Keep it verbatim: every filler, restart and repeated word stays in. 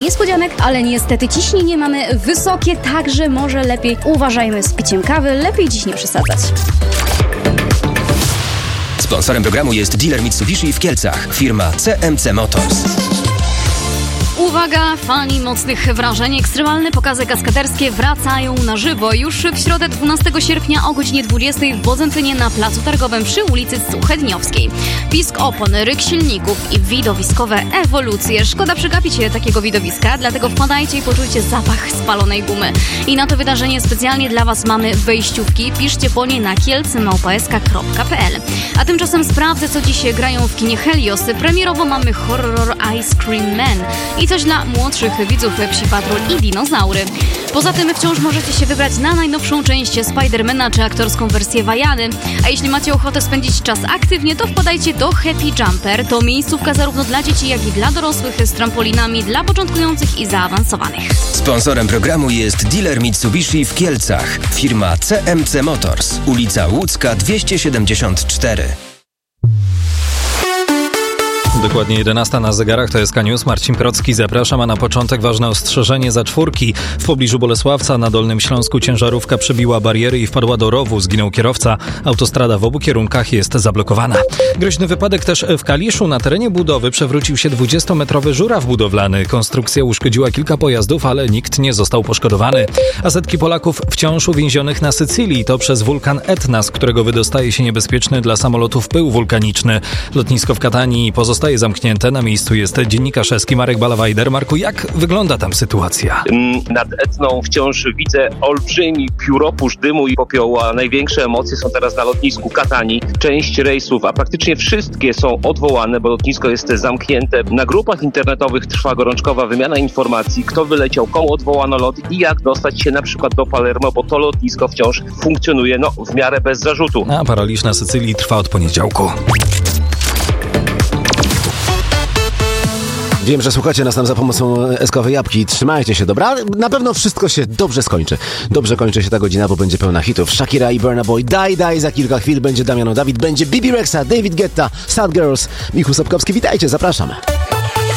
niespodzianek, ale niestety ciśnienie mamy wysokie, także może lepiej uważajmy z piciem kawy, lepiej dziś nie przesadzać. Sponsorem programu jest dealer Mitsubishi w Kielcach, firma C M C Motors. Uwaga, fani mocnych wrażeń, ekstremalne pokazy kaskaderskie wracają na żywo. Już w środę dwunastego sierpnia o godzinie dwudziestej w Bodzentynie na Placu Targowym przy ulicy Suchedniowskiej. Pisk opon, ryk silników i widowiskowe ewolucje. Szkoda przegapić takiego widowiska, dlatego wpadajcie i poczujcie zapach spalonej gumy. I na to wydarzenie specjalnie dla Was mamy wejściówki. Piszcie po nie na kielce małpa s k kropka p l. A tymczasem sprawdzę, co dziś grają w kinie Helios. Premierowo mamy horror Ice Cream Man i coś dla młodszych widzów Psi Patrol i Dinozaury. Poza tym wciąż możecie się wybrać na najnowszą część Spidermana czy aktorską wersję Wajany. A jeśli macie ochotę spędzić czas aktywnie, to wpadajcie do Happy Jumper. To miejscówka zarówno dla dzieci, jak i dla dorosłych z trampolinami dla początkujących i zaawansowanych. Sponsorem programu jest dealer Mitsubishi w Kielcach, firma C M C Motors, ulica Łódzka dwieście siedemdziesiąt cztery. Dokładnie jedenasta na zegarach, to jest K-News. Marcin Procki, zapraszam, a na początek ważne ostrzeżenie za czwórki. W pobliżu Bolesławca na Dolnym Śląsku ciężarówka przebiła bariery i wpadła do rowu, zginął kierowca. Autostrada w obu kierunkach jest zablokowana. Groźny wypadek też w Kaliszu. Na terenie budowy przewrócił się dwudziestometrowy żuraw budowlany. Konstrukcja uszkodziła kilka pojazdów, ale nikt nie został poszkodowany. A setki Polaków wciąż uwięzionych na Sycylii. To przez wulkan Etna, z którego wydostaje się niebezpieczny dla samolotów pył wulkaniczny. Lotnisko w Katanii pozostaje zamknięte. Na miejscu jest dziennikarz eski Marek Balawajder. Marku, jak wygląda tam sytuacja? Nad Etną wciąż widzę olbrzymi pióropusz dymu i popiołu, a największe emocje są teraz na lotnisku Katanii. Część rejsów, a praktycznie wszystkie są odwołane, bo lotnisko jest zamknięte. Na grupach internetowych trwa gorączkowa wymiana informacji, kto wyleciał, komu odwołano lot i jak dostać się na przykład do Palermo, bo to lotnisko wciąż funkcjonuje no, w miarę bez zarzutu. A paraliż na Sycylii trwa od poniedziałku. Wiem, że słuchacie nas tam za pomocą eskowej jabłki. Trzymajcie się, dobra? Na pewno wszystko się dobrze skończy. Dobrze kończy się ta godzina, bo będzie pełna hitów. Shakira i Burna Boy, Die Die, za kilka chwil będzie Damiano Dawid, będzie Bibi Rexa, David Guetta, Sad Girls, Michu Sapkowski. Witajcie, zapraszam.